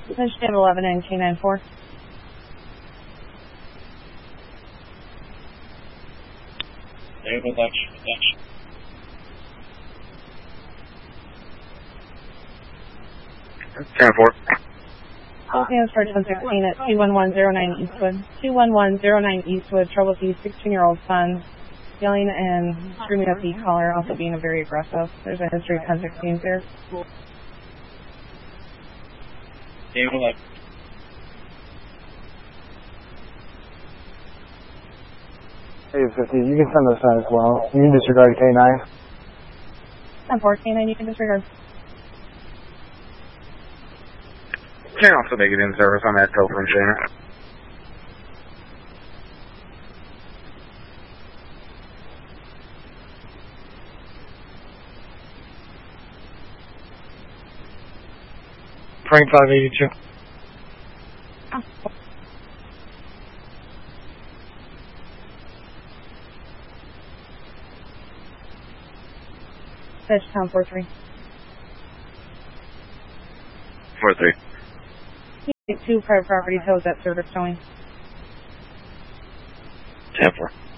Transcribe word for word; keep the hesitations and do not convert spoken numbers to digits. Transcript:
Initiative eleven and K nine four. Stable Dutch, Dutch. ten four. Closing for ten sixteen at two one one zero nine Eastwood. two one one zero nine Eastwood, trouble with his sixteen-year-old son, yelling and screaming at the caller, also being very aggressive. There's a history of ten sixteen there. Stable Dutch. eight fifty, you can send us that as well. You can disregard K nine. ten four, K nine, you can disregard. Can also make it in service on that tow from Shana. Frank five eighty-two. Fish town four three. four three. Two private property tows at service towing. ten four.